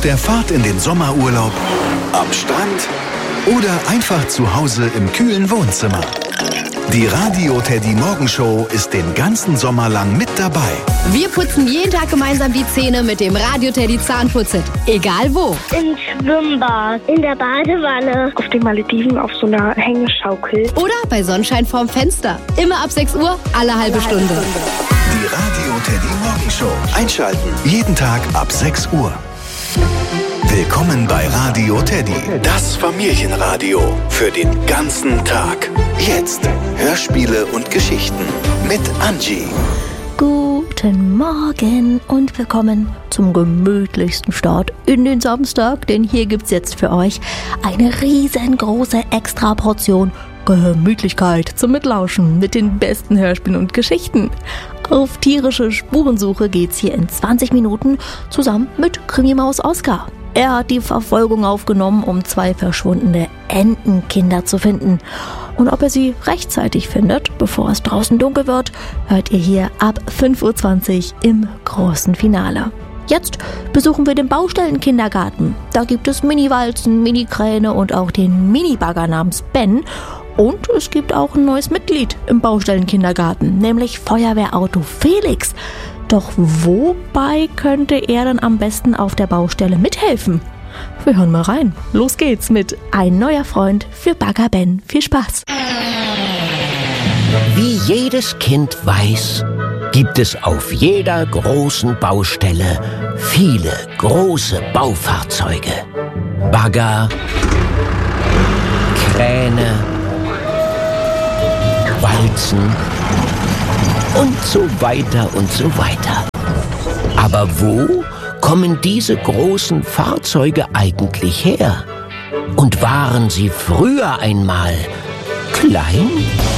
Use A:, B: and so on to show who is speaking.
A: der Fahrt in den Sommerurlaub, am Strand oder einfach zu Hause im kühlen Wohnzimmer. Die Radio Teddy Morgenshow ist den ganzen Sommer lang mit dabei.
B: Wir putzen jeden Tag gemeinsam die Zähne mit dem Radio Teddy Zahnputz-Set. Egal wo.
C: Im Schwimmbad, in der Badewanne, auf den Malediven auf so einer Hängeschaukel.
B: Oder bei Sonnenschein vorm Fenster. Immer ab 6 Uhr, alle halbe Stunde.
A: Die Radio Teddy Morgenshow. Einschalten. Jeden Tag ab 6 Uhr. Willkommen bei Radio Teddy, das Familienradio für den ganzen Tag. Jetzt Hörspiele und Geschichten mit Angie.
D: Guten Morgen und willkommen zum gemütlichsten Start in den Samstag, denn hier gibt's jetzt für euch eine riesengroße Extraportion Gemütlichkeit zum Mitlauschen mit den besten Hörspielen und Geschichten. Auf tierische Spurensuche geht's hier in 20 Minuten zusammen mit Krimimaus Oskar. Er hat die Verfolgung aufgenommen, um 2 verschwundene Entenkinder zu finden. Und ob er sie rechtzeitig findet, bevor es draußen dunkel wird, hört ihr hier ab 5:20 Uhr im großen Finale. Jetzt besuchen wir den Baustellenkindergarten. Da gibt es Mini-Walzen, Mini-Kräne und auch den Mini-Bagger namens Ben. Und es gibt auch ein neues Mitglied im Baustellenkindergarten, nämlich Feuerwehrauto Felix. Doch wobei könnte er dann am besten auf der Baustelle mithelfen? Wir hören mal rein. Los geht's mit Ein neuer Freund für Bagger Ben. Viel Spaß!
E: Wie jedes Kind weiß, gibt es auf jeder großen Baustelle viele große Baufahrzeuge. Bagger, Kräne, Walzen und so weiter und so weiter. Aber wo kommen diese großen Fahrzeuge eigentlich her? Und waren sie früher einmal klein?